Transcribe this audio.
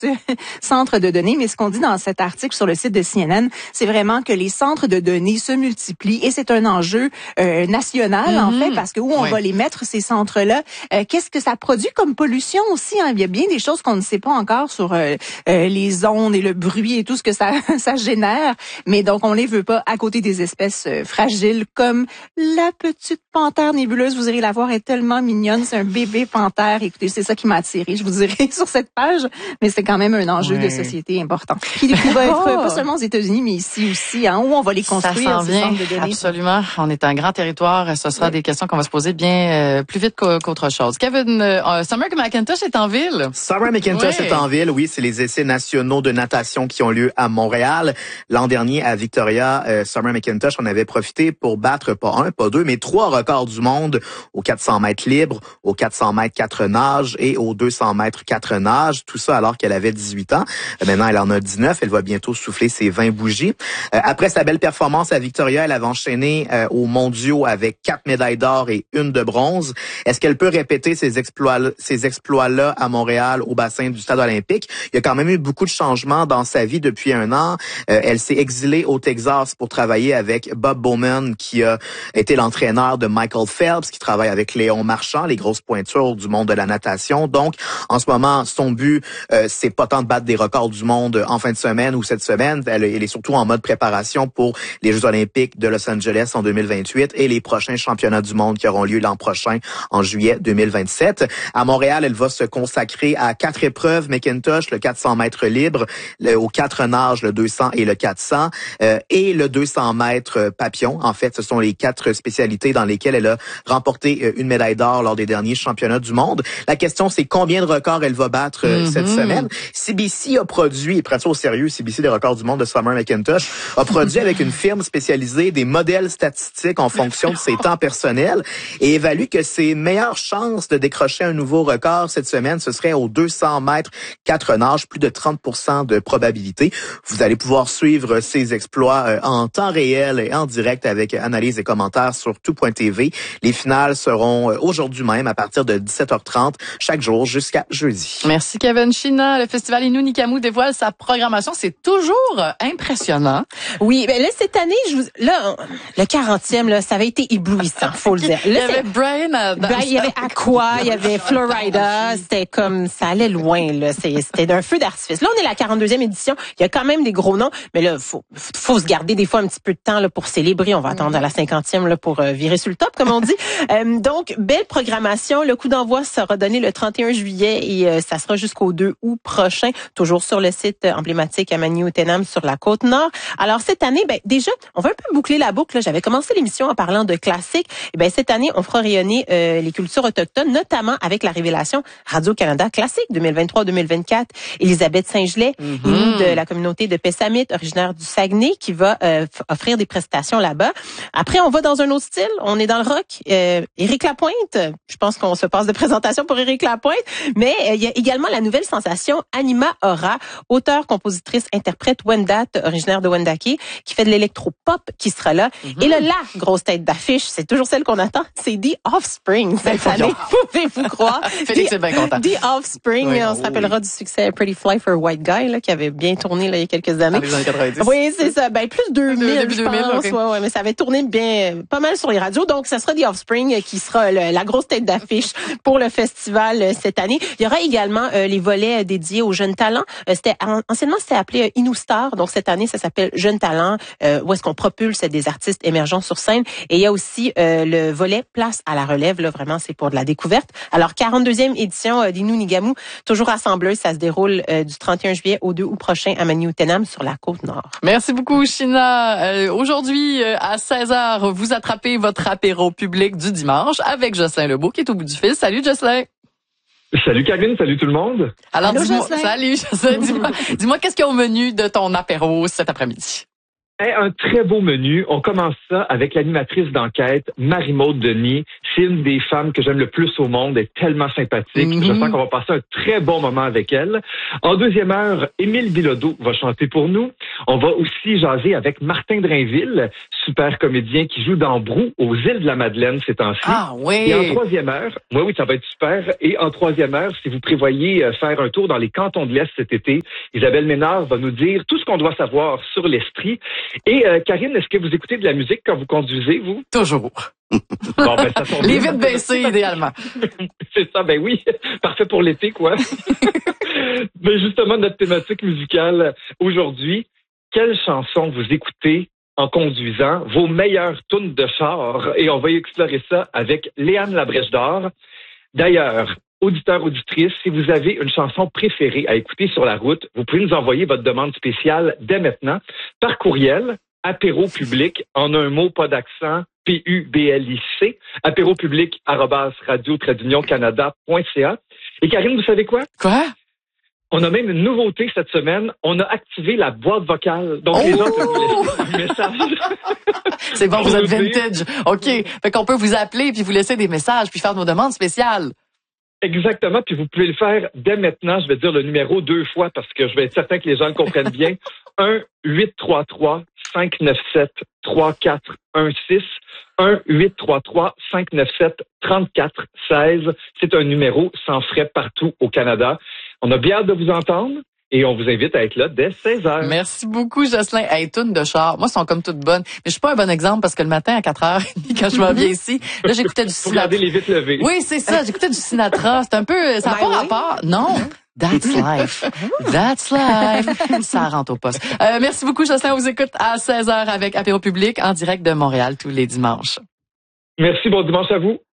centres de données. Mais ce qu'on dit dans cet article sur le site de CNN, c'est vraiment que les centres de données se multiplient et c'est un enjeu national, en fait, parce que où on va les mettre, ces centres-là, qu'est-ce que ça produit comme pollution aussi? Hein? Il y a bien des choses qu'on ne sait pas encore sur les ondes et le bruit et tout ce que ça génère. Mais donc, on les veut pas à côté des espèces fragiles comme la petite panthère nébuleuse. Vous irez la voir, elle est tellement mignonne. C'est un bébé panthère. Écoutez, c'est ça qui m'a attiré. Je vous dirai sur cette page. Mais c'est quand même un enjeu de société important. Qui va être pas seulement aux États-Unis, mais ici aussi, hein, où on va les construire, ces centres de données. Absolument. On est un grand territoire. Ce sera des questions qu'on va se poser bien plus vite qu'autre chose. Kevin, Summer McIntosh est en ville. Summer McIntosh est en ville, oui. C'est les essais nationaux de natation qui ont lieu à Montréal. L'an dernier, à Victoria, Summer McIntosh en avait profité pour battre pas un, pas deux, mais 3 records du monde aux 400 mètres libres, aux 400 mètres 4 nages et aux 200 mètres 4 nages. Tout ça alors qu'elle avait 18 ans. Maintenant, elle en a 19. Elle va bientôt souffler ses 20 bougies. Après sa belle performance à Victoria, elle avait enchaîné aux mondiaux avec 4 médailles d'or et 1 de bronze. Est-ce qu'elle peut répéter ces exploits-là à Montréal, au bassin du Stade olympique? Il y a quand même eu beaucoup de changements dans sa vie depuis 1 an. Elle s'est exilée au Texas pour travailler avec Bob Bowman, qui a été l'entraîneur de Michael Phelps, qui travaille avec Léon Marchand, les grosses pointures du monde de la natation. Donc, en ce moment, son but, c'est pas tant de battre des records du monde en fin de semaine ou cette semaine. Elle est surtout en mode préparation pour les Jeux olympiques de Los Angeles en 2028 et les prochains championnats du monde qui auront lieu l'an prochain en juillet 2027. À Montréal, elle va se consacrer à 4 épreuves McIntosh, le 400 mètres libre, aux 4 nages, le 200 et le 400, et le 200 mètres papillon. En fait, ce sont les 4 spécialités dans lesquelles elle a remporté 1 médaille d'or lors des derniers championnats du monde. La question, c'est combien de records elle va battre cette semaine. CBC a produit, et prenez ça au sérieux, CBC, les records du monde de Summer McIntosh, a produit avec une firme spécialisée des modèles statistiques en fonction de ses temps personnels et évalue que ses meilleures chances de décrocher un nouveau record cette semaine, ce serait aux 200 mètres 4 nages, plus de 30% de probabilité. Vous allez pouvoir suivre ses exploits en temps réel et en direct avec analyse et commentaires sur tout.tv. Les finales seront aujourd'hui même à partir de 17h30 chaque jour jusqu'à jeudi. Merci Kevin. China, le festival Innu Nikamu dévoile sa programmation. C'est toujours impressionnant. Oui, ben là cette année, le 40e là, ça avait été éblouissant, faut le dire. Là, il y avait Brian, il y avait Aqua, il y avait Florida, c'était comme ça allait loin là, c'était d'un feu d'artifice. Là, on est la 42e édition, il y a quand même des gros noms, mais là faut se garder des fois un petit peu de temps là pour célébrer. On va attendre à la 50e là pour virer sur le top comme on dit. Donc belle programmation, le coup d'envoi sera donné le 31 juillet et ça sera jusqu'au 2 août prochain, toujours sur le site emblématique à Maniou-Ouiténam sur la Côte-Nord. Alors cette année, déjà, on va un peu boucler la boucle. Là. J'avais commencé l'émission en parlant de classiques. Et cette année, on fera rayonner les cultures autochtones, notamment avec la révélation Radio-Canada Classique 2023-2024. Elisabeth Saint-Gelais, élue de la communauté de Pessamit, originaire du Saguenay, qui va offrir des prestations là-bas. Après, on va dans un autre style. On est dans le rock. Éric Lapointe, je pense qu'on se passe de présentation pour Éric Lapointe, mais il y a également la nouvelle sensation Anima Aura, auteure, compositrice, interprète Wendat, originaire de Wendake, qui fait de l'électro-pop, qui sera là. Et là, la grosse tête d'affiche, c'est toujours celle qu'on attend, c'est The Offspring cette année. Pouvez-vous croire? Félix est bien content. The Offspring, on se rappellera du succès Pretty Fly for a White Guy, là, qui avait bien tourné là, il y a quelques années. Dans les années 90. Oui, c'est ça. Plus 2000, je pense. Okay. Ouais, mais ça avait tourné bien, pas mal sur les radios. Donc, ça sera The Offspring qui sera la grosse tête d'affiche pour le festival cette année. Il y aura également les volets dédiés aux jeunes talents. Anciennement, c'était appelé InnoStar. Donc, cette année, ça s'appelle Jeunes talents, où est-ce qu'on propulse des artistes émergents sur scène. Et il y a aussi le volet Place à la relève. Là, vraiment, c'est pour de la découverte. Alors, 42e édition d'Innu Nikamu, toujours rassembleuse. Ça se déroule du 31 juillet au 2 août prochain à Maniou-Ouiténam sur la Côte-Nord. Merci beaucoup, China. Aujourd'hui, à 16h, vous attrapez votre apéro public du dimanche avec Jocelyn Lebeau qui est au bout du fil. Salut, Jocelyn. Salut Caroline, salut tout le monde. Alors, salut Jocelyn. Dis-moi, qu'est-ce qu'il y a au menu de ton apéro cet après-midi? Un très beau menu. On commence ça avec l'animatrice d'enquête, Marie-Maude Denis. C'est une des femmes que j'aime le plus au monde. Elle est tellement sympathique. Je sens qu'on va passer un très bon moment avec elle. En deuxième heure, Émile Bilodeau va chanter pour nous. On va aussi jaser avec Martin Drainville super comédiens qui jouent dans Brou aux îles de la Madeleine ces temps-ci. Ah oui! Et en troisième heure, oui, ça va être super. Et en troisième heure, si vous prévoyez faire un tour dans les cantons de l'Est cet été, Isabelle Ménard va nous dire tout ce qu'on doit savoir sur l'Estrie. Et Karine, est-ce que vous écoutez de la musique quand vous conduisez, vous? Toujours. Bon, ben, ça tombe Les bien. vitres baissées, idéalement. C'est ça, ben oui. Parfait pour l'été, quoi. Mais justement, notre thématique musicale aujourd'hui, quelle chanson vous écoutez en conduisant, vos meilleures tunes de char, et on va explorer ça avec Léane Labrèche d'Or. D'ailleurs, auditeurs, auditrices, si vous avez une chanson préférée à écouter sur la route, vous pouvez nous envoyer votre demande spéciale dès maintenant par courriel, apéropublic, en un mot, pas d'accent, PUBLIC, apéropublic@radio-canada.ca. Et Karine, vous savez quoi? Quoi? On a même une nouveauté cette semaine. On a activé la boîte vocale. Donc, les gens peuvent vous laisser un message. C'est bon, vous êtes vintage. OK. Fait qu'on peut vous appeler puis vous laisser des messages puis faire nos demandes spéciales. Exactement. Puis vous pouvez le faire dès maintenant. Je vais dire le numéro 2 fois parce que je vais être certain que les gens le comprennent bien. 1-833-597-3416. 1-833-597-3416. C'est un numéro sans frais partout au Canada. On a bien hâte de vous entendre et on vous invite à être là dès 16h. Merci beaucoup, Jocelyn. Hey, tunes de char. Moi, elles sont comme toutes bonnes. Mais je suis pas un bon exemple parce que le matin, à 4h30, quand je m'en viens ici, là, j'écoutais du Sinatra. Regardez les vitres levées. Oui, c'est ça. J'écoutais du Sinatra. C'est un peu, ça n'a pas rapport. Non. That's life. That's life. Ça rentre au poste. Merci beaucoup, Jocelyn. On vous écoute à 16h avec Apéro Public en direct de Montréal tous les dimanches. Merci. Bon dimanche à vous.